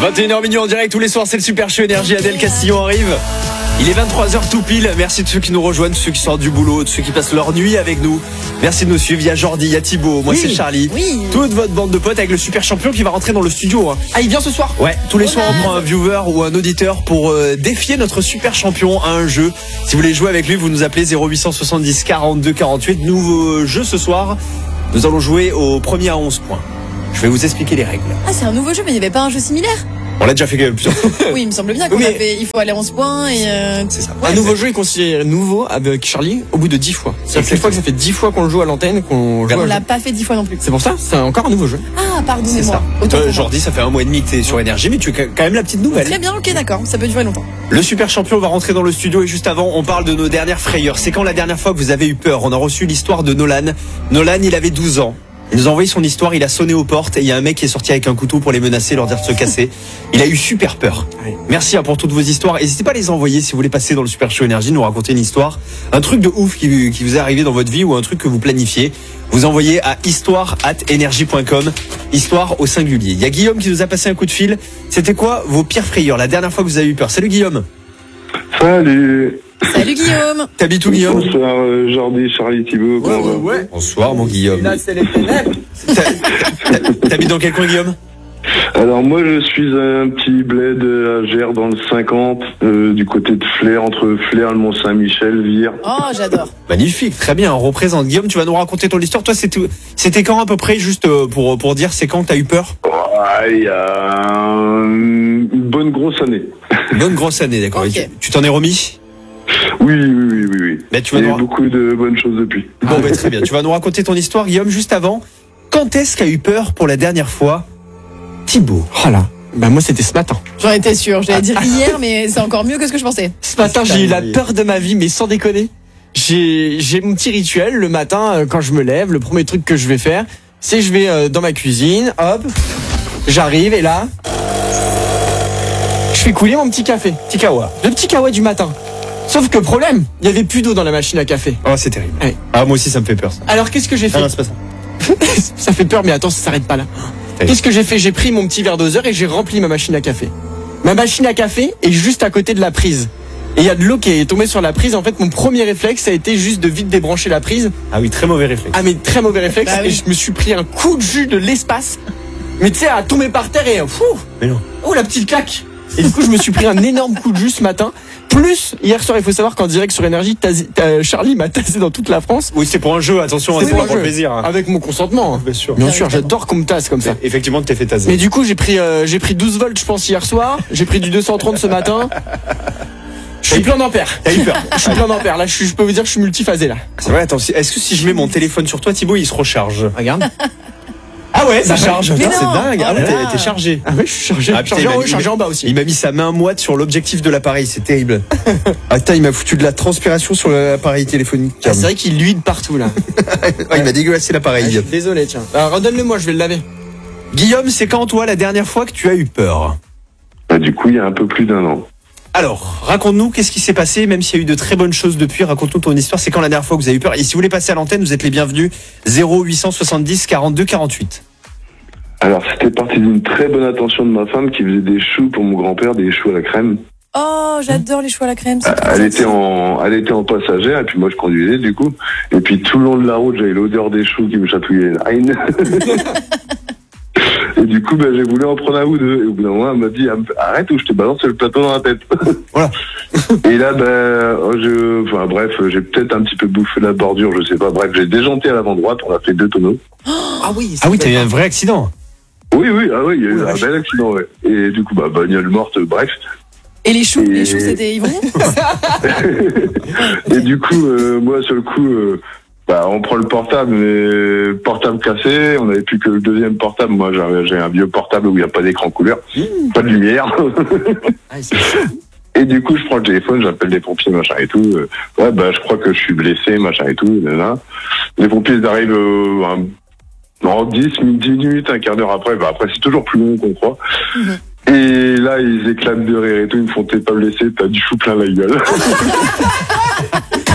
21h minuit en direct tous les soirs, c'est le Super Show Énergie. Adèle Castillon arrive. Il est 23h tout pile. Merci de ceux qui nous rejoignent, de ceux qui sortent du boulot, de ceux qui passent leur nuit avec nous. Merci de nous suivre. Il y a Jordi, il y a Thibaut, moi c'est Charlie. Oui. Toute votre bande de potes avec le super champion qui va rentrer dans le studio. Ah, il vient ce soir? Ouais, tous les soirs on prend un viewer ou un auditeur pour défier notre super champion à un jeu. Si vous voulez jouer avec lui, vous nous appelez 0870 42 48. Nouveau jeu ce soir. Nous allons jouer au premier à 11 points. Je vais vous expliquer les règles. Ah, c'est un nouveau jeu, mais il n'y avait pas un jeu similaire? On l'a déjà fait plusieurs fois. Oui, il me semble bien qu'on a fait. Il faut aller 11 points et. C'est ça. Un nouveau jeu est considéré nouveau avec Charlie au bout de 10 fois. C'est-à-dire que une fois que ça fait 10 fois qu'on le joue à l'antenne, qu'on joue. On l'a pas fait 10 fois non plus. C'est pour ça, c'est encore un nouveau jeu. Ah, pardonnez-moi. Jordi, ça fait un mois et demi que t'es sur Énergie, mais tu es quand même la petite nouvelle. Très bien, ok, d'accord. Ça peut durer longtemps. Le super champion va rentrer dans le studio et juste avant, on parle de nos dernières frayeurs. C'est quand la dernière fois que vous avez eu peur? On a reçu l'histoire de Nolan. Nolan, il avait 12 ans. Il nous a envoyé son histoire, il a sonné aux portes et il y a un mec qui est sorti avec un couteau pour les menacer, leur dire de se casser. Il a eu super peur. Merci pour toutes vos histoires. N'hésitez pas à les envoyer si vous voulez passer dans le Super Show Énergie, nous raconter une histoire, un truc de ouf qui vous est arrivé dans votre vie ou un truc que vous planifiez. Vous envoyez à histoire@energie.com, histoire au singulier. Il y a Guillaume qui nous a passé un coup de fil. C'était quoi vos pires frayeurs, la dernière fois que vous avez eu peur? Salut Guillaume. Salut. Salut Guillaume. T'habites où Guillaume? Bonsoir Jordi, Charlie, Thibaut. Ouais. Bonsoir mon Guillaume. Et là, c'est les ténèbres. T'habites dans quel coin Guillaume? Alors moi je suis un petit bled à Gers dans le 50, du côté de Flers, entre Flers, le Mont-Saint-Michel, Vire. Oh, j'adore. Magnifique, très bien, on représente. Guillaume, tu vas nous raconter ton histoire. Toi, c'était quand à peu près, juste pour dire, c'est quand que t'as eu peur? Il y a une bonne grosse année. Une bonne grosse année, d'accord. Ok. Et tu t'en es remis? Oui. Mais tu vas Il y nous a eu beaucoup de bonnes choses depuis. Bon, très bien. Tu vas nous raconter ton histoire, Guillaume. Juste avant, quand est-ce qu'a eu peur pour la dernière fois Thibaut? Voilà. Bah moi c'était ce matin. J'en étais sûre. J'allais dire hier, mais c'est encore mieux que ce que je pensais. Ce matin j'ai eu la peur de ma vie, mais sans déconner. J'ai mon petit rituel le matin quand je me lève. Le premier truc que je vais faire, c'est je vais dans ma cuisine, hop, j'arrive et là, je fais couler mon petit café. Petit kawa. Le petit kawa du matin. Sauf que problème, il y avait plus d'eau dans la machine à café. Oh, c'est terrible. Ouais. Ah, moi aussi, ça me fait peur, ça. Alors qu'est-ce que j'ai fait? Ah non, c'est pas ça. Ça fait peur, mais attends, ça s'arrête pas là. Qu'est-ce que j'ai fait? J'ai pris mon petit verre doseur et j'ai rempli ma machine à café. Ma machine à café est juste à côté de la prise. Et il y a de l'eau qui est tombée sur la prise. En fait, mon premier réflexe, ça a été juste de vite débrancher la prise. Ah oui, très mauvais réflexe. Ah mais très mauvais réflexe. Bah oui. Et je me suis pris un coup de jus de l'espace. Mais tu sais, à tomber par terre et fou. Mais non. Oh la petite claque. Et du coup, je me suis pris un énorme coup de jus ce matin. Plus, hier soir, il faut savoir qu'en direct sur Énergie, Charlie m'a tasé dans toute la France. Oui, c'est pour un jeu, attention, c'est pas pour le plaisir. Hein. Avec mon consentement. Bien sûr. Bien sûr, j'adore qu'on me tasse comme ça. Effectivement, tu t'es fait taser. Mais du coup, j'ai pris 12 volts, je pense, hier soir. J'ai pris du 230 ce matin. Je suis plein d'ampères. T'as eu peur. Je suis plein d'ampères. Là, je peux vous dire que je suis multiphasé, là. C'est vrai, attends, est-ce que si je mets mon téléphone sur toi, Thibaut, il se recharge? Regarde. Ah ouais, ça charge. Mais C'est non. dingue. Ah ouais, Oh là là. t'es chargé. Ah ouais, je suis chargé. Ah, putain, Chargé en haut, il m'a- chargé en bas aussi. Il m'a mis sa main moite sur l'objectif de l'appareil, c'est terrible. Ah putain, il m'a foutu de la transpiration sur l'appareil téléphonique. Ah, c'est vrai qu'il luit de partout, là. Ah, il m'a dégueulassé l'appareil. Désolé, tiens. Alors, redonne-le-moi, je vais le laver. Guillaume, c'est quand toi la dernière fois que tu as eu peur? Du coup, il y a un peu plus d'1 an. Alors, raconte-nous qu'est-ce qui s'est passé, même s'il y a eu de très bonnes choses depuis, raconte-nous ton histoire, c'est quand la dernière fois que vous avez eu peur? Et si vous voulez passer à l'antenne, vous êtes les bienvenus, 0870 42 48. Alors c'était parti d'une très bonne attention de ma femme qui faisait des choux pour mon grand-père, des choux à la crème. Oh, j'adore les choux à la crème. c'est trop Elle gentil. était en passagère et puis moi je conduisais du coup. Et puis tout le long de la route j'avais l'odeur des choux qui me chatouillait les narines. Et du coup j'ai voulu en prendre un ou deux. Et au bout d'un moment elle m'a dit arrête ou je te balance le plateau dans la tête. Voilà. Et là j'ai peut-être un petit peu bouffé la bordure, je sais pas. Bref, j'ai déjanté à l'avant droite, on a fait 2 tonneaux. Ah oui, Ah oui, t'as eu un vrai accident. Oui, il y a eu un bel accident, ouais. Et du coup bagnole morte, bref. Et les choux, Et- c'était Yvon. Et du coup, moi, sur le coup, on prend le portable, mais le portable cassé, on n'avait plus que le deuxième portable. Moi, j'ai un vieux portable où il n'y a pas d'écran couleur, pas de lumière. Ah, c'est chaud. Et du coup, je prends le téléphone, j'appelle les pompiers, machin et tout. Je crois que je suis blessé, machin et tout. Nanana. Les pompiers ils arrivent en 10 minutes, un quart d'heure après. Après, c'est toujours plus long qu'on croit. Et là, ils éclatent de rire et tout. Ils me font, t'es pas blessé, t'as du chou plein la gueule.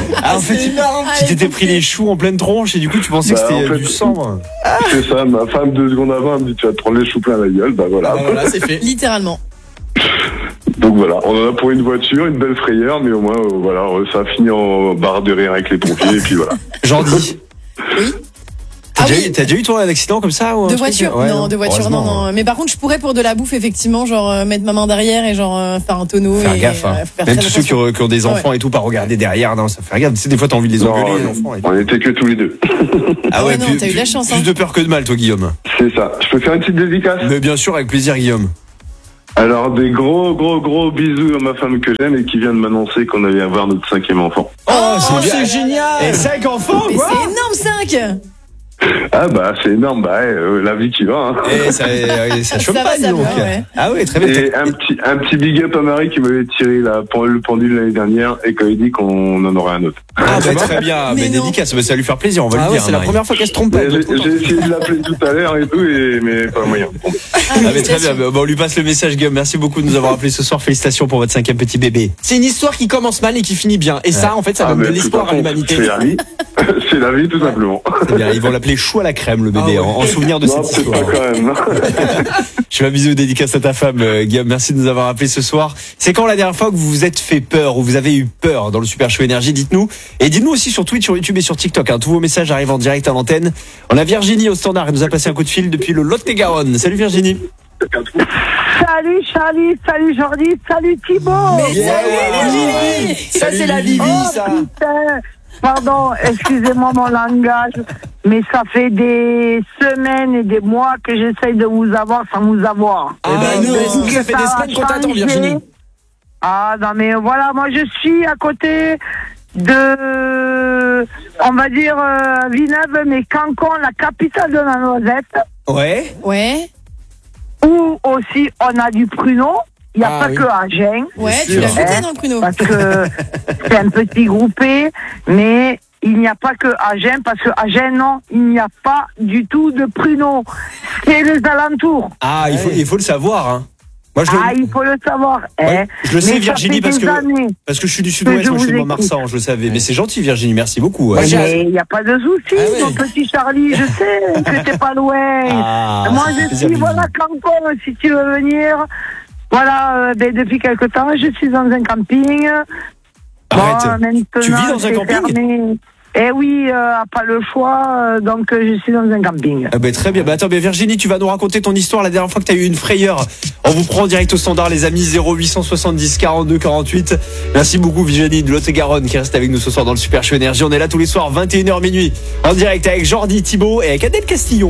Ah, en fait, tu t'étais pris les choux en pleine tronche et du coup, tu pensais que c'était en fait, du sang. C'est ça, ma femme 2 secondes avant elle me dit tu vas te prendre les choux plein la gueule, bah voilà. Ah, voilà, c'est fait. Littéralement. Donc voilà, on en a pour une voiture, une belle frayeur, mais au moins voilà, ça a fini en barre de rire avec les pompiers et puis voilà. Jordi. Oui. T'as déjà eu toi un accident comme ça ou un De truc voiture, Ouais, non, de voiture, non, heureusement. non. Mais par contre, je pourrais pour de la bouffe, effectivement, genre mettre ma main derrière et genre faire un tonneau. Faire et, gaffe, hein. faut faire Même très tous ceux qui ont des enfants et tout, pas regarder derrière, non, ça fait gaffe. Tu sais, des fois, t'as envie de les engueuler, les enfants. Et tout. On était que tous les deux. Ah ouais, non, t'as eu de la chance, Plus hein. de peur que de mal, toi, Guillaume. C'est ça. Je peux faire une petite dédicace? Mais bien sûr, avec plaisir, Guillaume. Alors, des gros bisous à ma femme que j'aime et qui vient de m'annoncer qu'on allait avoir notre 5e enfant. Oh, C'est génial. Et 5 enfants, Mais quoi. c'est énorme, 5. Ah bah, c'est énorme, bah, la vie qui va, hein. Et ça chope Ça pas, va, dis ça donc. va, ouais. Ah oui, très bien. Et un petit big up à Marie qui m'avait tiré le pendule l'année dernière et qui avait dit qu'on en aurait un autre. Ah, bah, très bien. Mais Mais non. dédicace, ça va lui faire plaisir, on va Ah le ouais, dire. c'est la Marie. première fois qu'elle se trompe pas. Mais J'ai essayé de l'appeler tout à l'heure et tout, mais pas moyen. Bon. Ah, mais très bien. Bon, on lui passe le message, Guillaume. Merci beaucoup de nous avoir appelé ce soir. Félicitations pour votre 5e petit bébé. C'est une histoire qui commence mal et qui finit bien. Et ça, en fait, ça donne de mais l'espoir tout à fait, l'humanité. C'est la vie. C'est la vie, tout simplement. C'est bien. Ils vont l'appeler chou à la crème, le bébé, Ah ouais. en souvenir de Non, cette c'est pas histoire. quand même. Je fais un bisou dédicace à ta femme, Guillaume. Merci de nous avoir appelé ce soir. C'est quand la dernière fois que vous vous êtes fait peur ou vous avez eu peur dans le Super Show Énergie? Dites-nous. Et dites-nous aussi sur Twitch, sur YouTube et sur TikTok. Tous vos messages arrivent en direct à l'antenne. On a Virginie au standard. Elle nous a passé un coup de fil depuis le Lot-et-Garonne. Salut Virginie. Salut Charlie, salut Jordi, salut Thibaut. Mais salut Virginie. Ça, c'est la Vivi, Oh ça. putain, pardon, excusez-moi mon langage, mais ça fait des semaines et des mois que j'essaye de vous avoir sans vous avoir. Ah, non, que ça fait des ça a semaines qu'on t'attend, changé. Virginie. Ah non mais voilà, moi je suis à côté de, on va dire, Villeneuve, mais Cancon, la capitale de la noisette, Ouais. Ouais, où aussi on a du pruneau. Il n'y a Ah pas oui. que Agen. ouais, C'est tu l'as sûr. goûté dans le pruneau. Parce que c'est un petit groupé, mais il n'y a pas que Agen, parce que Agen, non, il n'y a pas du tout de pruneaux. C'est les alentours. Ah, il faut le savoir, hein. Moi, Ah, il faut le savoir. Ouais, je le sais, Mais ça Virginie, fait parce des que années. je suis du sud-ouest, je moi je suis de vous Mont-Marsan, je le savais. Mais c'est gentil, Virginie, merci beaucoup. Moi, j'ai- Mais il n'y a pas de souci, Ah oui. mon petit Charlie, je sais que t'es pas loin. Ah, Moi, ça fait je plaisir, suis, voilà, Virginie. Cancon, si tu veux venir. Voilà, depuis quelque temps, je suis dans un camping. Arrête. Maintenant, Tu vis dans un c'est camping? fermé. Eh oui, pas le choix, donc je suis dans un camping. Ah bah, très bien. Bah, attends, mais Virginie, tu vas nous raconter ton histoire la dernière fois que tu as eu une frayeur. On vous prend en direct au standard, les amis, 0870 42 48. Merci beaucoup, Virginie de Lot-et-Garonne, qui reste avec nous ce soir dans le Super Show Énergie. On est là tous les soirs, 21h minuit, en direct avec Jordi, Thibaut et avec Adèle Castillon.